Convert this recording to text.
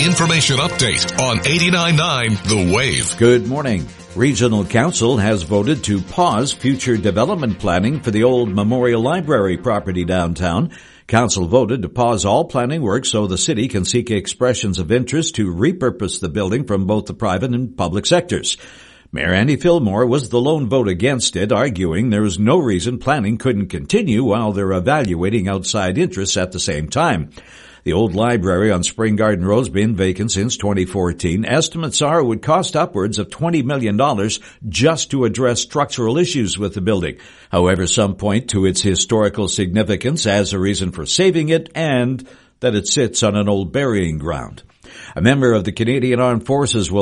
information update on 89.9 The Wave. Good morning. Regional Council has voted to pause future development planning for the old Memorial Library property downtown. Council voted to pause all planning work so the city can seek expressions of interest to repurpose the building from both the private and public sectors. Mayor Andy Fillmore was the lone vote against it, arguing there is no reason planning couldn't continue while they're evaluating outside interests at the same time. The old library on Spring Garden Road has been vacant since 2014. Estimates are it would cost upwards of $20 million just to address structural issues with the building. However, some point to its historical significance as a reason for saving it and that it sits on an old burying ground. A member of the Canadian Armed Forces will